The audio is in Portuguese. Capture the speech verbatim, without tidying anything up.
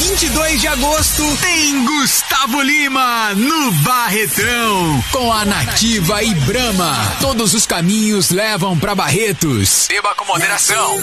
vinte e dois de agosto, tem Gustavo Lima no Barretão. Com a Nativa e Brahma. Todos os caminhos levam pra Barretos. Beba com moderação.